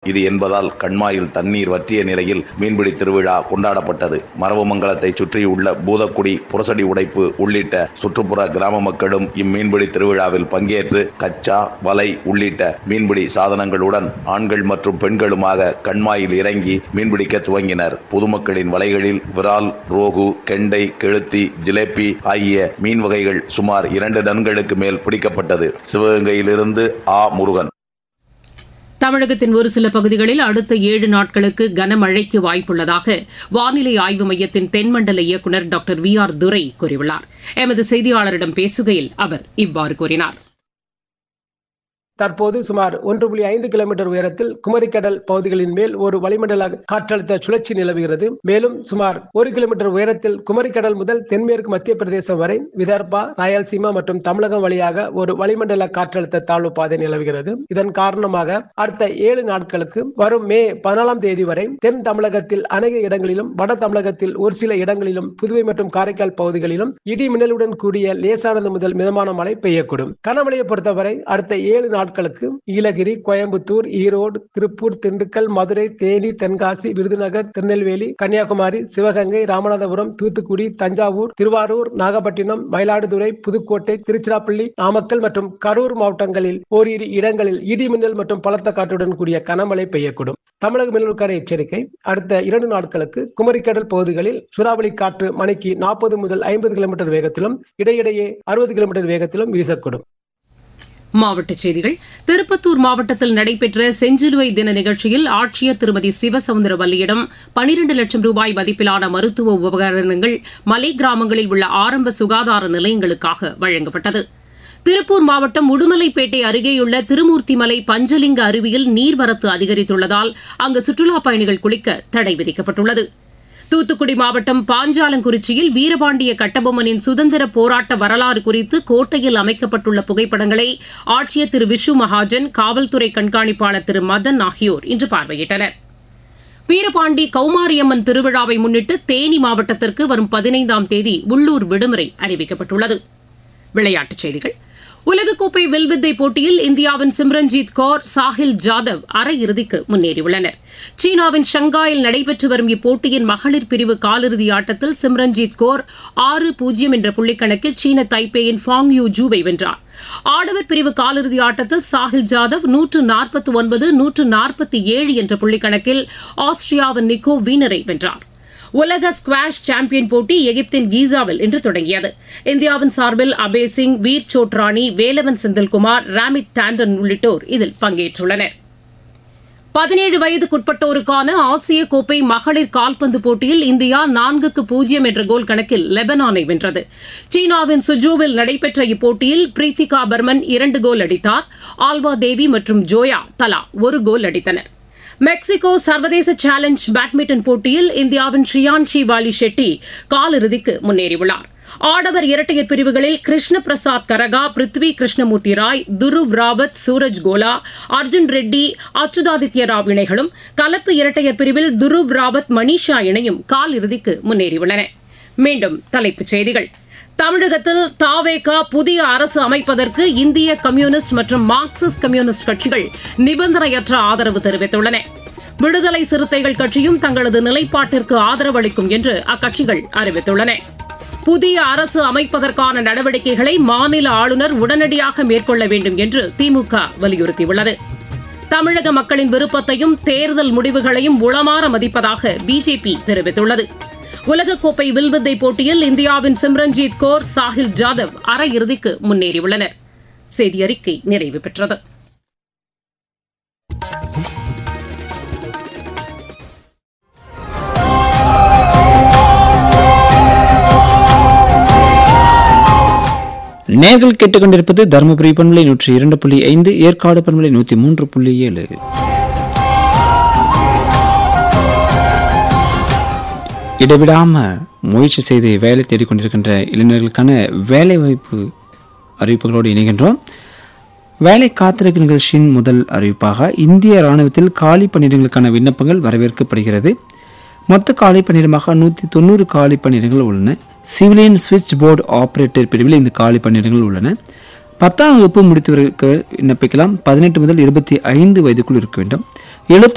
இது என்பதால் கண்மாயில் தண்ணீர் வற்றிய நிலையில் மீன்பிடி திருவிழா கொண்டாடப்பட்டது. மரவமங்கலத்தை சுற்றியுள்ள பூதக்குடி, புரசடி உடைப்பு உள்ளிட்ட சுற்றுப்புற கிராம மக்களும் இம்மீன்பிடி திருவிழாவில் பங்கேற்று கச்சா, வலை உள்ளிட்ட மீன்பிடி சாதனங்களுடன் ஆண்கள் மற்றும் பெண்களுமாக கண்மாயில் இறங்கி மீன்பிடிக்க துவங்கினர். பொதுமக்களின் வலைகளில் விரால், ரோகு, கெண்டை, கெளுத்தி, ஜிலேபி ஆகிய மீன் வகைகள் சுமார் 2 டன்களுக்கு மேல் பிடிக்கப்பட்டது. சிவகங்கையிலிருந்து ஆ. முருகன். தமிழகத்தின் ஒரு சில பகுதிகளில் அடுத்த 7 நாட்களுக்கு கனமழைக்கு வாய்ப்புள்ளதாக வானிலை ஆய்வு மையத்தின் தென்மண்டல இயக்குநர் டாக்டர் VR துரை கூறியுள்ளார். எமது செய்தியாளரிடம் பேசுகையில் அவர் இவ்வாறு கூறினார். தற்போது சுமார் 1.5 கிலோமீட்டர் உயரத்தில் குமரிக்கடல் பகுதிகளின் மேல் ஒரு வளிமண்டல காற்றழுத்த சுழற்சி நிலவுகிறது. மேலும் சுமார் 1 கிலோமீட்டர் உயரத்தில் குமரிக்கடல் முதல் தென்மேற்கு மத்திய பிரதேசம் வரை விதர்பா, ராயல்சீமா மற்றும் தமிழகம் வழியாக ஒரு வளிமண்டல காற்றழுத்த தாழ்வு பாதை நிலவுகிறது. இதன் காரணமாக அடுத்த 7 நாட்களுக்கு வரும் மே 14ஆம் தேதி வரை தென் தமிழகத்தில் அநேக இடங்களிலும், வட தமிழகத்தில் ஒரு சில இடங்களிலும், புதுவை மற்றும் காரைக்கால் பகுதிகளிலும் இடி மின்னலுடன் கூடிய லேசானது முதல் மிதமான மழை பெய்யக்கூடும். கனமழையை பொறுத்தவரை அடுத்த 7 நாட்களுக்கு நீலகிரி, கோயம்புத்தூர், ஈரோடு, திருப்பூர், திண்டுக்கல், மதுரை, தேனி, தென்காசி, விருதுநகர், திருநெல்வேலி, கன்னியாகுமரி, சிவகங்கை, ராமநாதபுரம், தூத்துக்குடி, தஞ்சாவூர், திருவாரூர், நாகப்பட்டினம், மயிலாடுதுறை, புதுக்கோட்டை, திருச்சிராப்பள்ளி, நாமக்கல் மற்றும் கரூர் மாவட்டங்களில் ஓரிரு இடங்களில் இடி மின்னல் மற்றும் பலத்த காற்றுடன் கூடிய கனமழை பெய்யக்கூடும். தமிழக மின்னலுக்கான எச்சரிக்கை. அடுத்த 2 நாட்களுக்கு குமரிக்கடல் பகுதிகளில் சூறாவளி காற்று மணிக்கு 40 முதல் 50 கிலோமீட்டர் வேகத்திலும் இடையிடையே 60 கிலோமீட்டர் வேகத்திலும் வீசக்கூடும். மாவட்டச் செய்திகள். திருப்பத்தூர் மாவட்டத்தில் நடைபெற்ற செஞ்சிலுவை தின நிகழ்ச்சியில் ஆட்சியர் திருமதி சிவசவுந்தரவல்லியிடம் 12 லட்சம் ரூபாய் மதிப்பிலான மருத்துவ உபகரணங்கள் மலை கிராமங்களில் உள்ள ஆரம்ப சுகாதார நிலையங்களுக்காக வழங்கப்பட்டது. திருப்பூர் மாவட்டம் உடுமலைப்பேட்டை அருகேயுள்ள திருமூர்த்திமலை பஞ்சலிங்க அருவியில் நீர்வரத்து அதிகரித்துள்ளதால் அங்கு சுற்றுலாப் பயணிகள் குளிக்க தடை விதிக்கப்பட்டுள்ளது. தூத்துக்குடி மாவட்டம் பாஞ்சாலங்குறிச்சியில் வீரபாண்டிய கட்டபொம்மனின் சுதந்திர போராட்ட வரலாறு குறித்து கோட்டையில் அமைக்கப்பட்டுள்ள புகைப்படங்களை ஆட்சியர் திரு விஷு மகாஜன், காவல்துறை கண்காணிப்பாளர் திரு மதன் ஆகியோர் இன்று பார்வையிட்டனர். வீரபாண்டி கௌமாரியம்மன் திருவிழாவை முன்னிட்டு தேனி மாவட்டத்திற்கு வரும் 15ஆம் தேதி உள்ளூர் விடுமுறை அறிவிக்கப்பட்டுள்ளது. விளையாட்டுச் செய்திகள். உலகக்கோப்பை வில்வித்தை போட்டியில் இந்தியாவின் சிம்ரன்ஜீத் கௌர், சாஹில் ஜாதவ் அரையிறுதிக்கு முன்னேறியுள்ளனர். சீனாவின் ஷங்காயில் நடைபெற்று வரும் இப்போட்டியின் மகளிர் பிரிவு காலிறுதி ஆட்டத்தில் சிம்ரன்ஜீத் கௌர் 6-0 என்ற புள்ளிக்கணக்கில் சீன தைப்பேயின் ஃபாங் யூ ஜூவை வென்றார். ஆடவர் பிரிவு காலிறுதி ஆட்டத்தில் சாஹில் ஜாதவ் 149-147 என்ற புள்ளிக்கணக்கில் ஆஸ்திரியாவின் நிக்கோ வீனரை வென்றார். உலக ஸ்குவாஷ் சாம்பியன் போட்டி எகிப்தின் கீசாவில் இன்று தொடங்கியது. இந்தியாவின் சார்பில் அபே சிங், வீர் சோட்ரானி, வேலவன் செந்தில்குமார், ராமிட் டாண்டன் உள்ளிட்டோர் இதில் பங்கேற்றுள்ளனர். 17 வயதுக்குட்பட்டோருக்கான ஆசிய கோப்பை மகளிர் கால்பந்து போட்டியில் இந்தியா 4-0 என்ற கோல் கணக்கில் லெபனானை வென்றது. சீனாவின் சுஜூவில் நடைபெற்ற இப்போட்டியில் பிரீத்திகா பர்மன் 2 கோல் அடித்தார். ஆல்வா தேவி மற்றும் ஜோயா தலா 1 கோல் அடித்தனர். மெக்சிகோ சர்வதேச சேலஞ்ச் பேட்மிண்டன் போட்டியில் இந்தியாவின் ஷியான்ஷி வாலி ஷெட்டி காலிறுதிக்கு முன்னேறியுள்ளார். ஆடவர் இரட்டையர் பிரிவுகளில் கிருஷ்ண பிரசாத் கரகா, பிருத்வி கிருஷ்ணமூர்த்தி ராய், துருவ் ராவத், சூரஜ் கோலா, அர்ஜுன் ரெட்டி, அச்சுதாதித்ய ராவ் இணைகளும், கலப்பு இரட்டையர் பிரிவில் துருவ் ராவத், மணிஷா இணையும் காலிறுதிக்கு முன்னேறியுள்ளன. மீண்டும் தலைப்புச் செய்திகள். தமிழகத்தில் தாவேகா புதிய அரசு அமைப்பதற்கு இந்திய கம்யூனிஸ்ட் மற்றும் மார்க்சிஸ்ட் கம்யூனிஸ்ட் கட்சிகள் நிபந்தனையற்ற ஆதரவு தெரிவித்துள்ளன. விடுதலை சிறுத்தைகள் கட்சியும் தங்களது நிலைப்பாட்டிற்கு ஆதரவு அளிக்கும் என்று அக்கட்சிகள் அறிவித்துள்ளன. புதிய அரசு அமைப்பதற்கான நடவடிக்கைகளை மாநில ஆளுநர் உடனடியாக மேற்கொள்ள வேண்டும் என்று திமுக வலியுறுத்தியுள்ளது. தமிழக மக்களின் விருப்பத்தையும் தேர்தல் முடிவுகளையும் உளமாற மதிப்பதாக பிஜேபி தெரிவித்துள்ளது. உலகக்கோப்பை வில்வித்தை போட்டியில் இந்தியாவின் சிம்ரன்ஜீத் கௌர், சாஹில் ஜாதவ் அரையிறுதிக்கு முன்னேறியுள்ளனர். செய்தி அறிக்கை நிறைவு பெற்றது. நேர்கள் கேட்டுக்கொண்டிருப்பது தருமபுரி பண்பலை 102.5, ஏற்காடு பண்பலை 103.7. இடைவிடாம முயற்சி செய்து வேலை தேடிக்கொண்டிருக்கின்ற இளைஞர்களுக்கான வேலை வாய்ப்பு அறிவிப்புகளோடு இணைகின்றோம். வேலை காத்திருக்கும் நிகழ்ச்சியின் முதல் அறிவிப்பாக இந்திய ராணுவத்தில் காலி பணியிடங்களுக்கான விண்ணப்பங்கள் வரவேற்கப்படுகிறது. மொத்த காலி பணியிடமாக 190 காலி பணியிடங்கள் உள்ளன. சிவிலியன் சுவிட்ச் போர்டு ஆபரேட்டர் பிரிவில் இந்த காலி பணியிடங்கள் உள்ளன. 10ஆம் வகுப்பு முடித்தவர்களுக்கு விண்ணப்பிக்கலாம். 18 முதல் 25 வயதுக்குள் இருக்க வேண்டும்.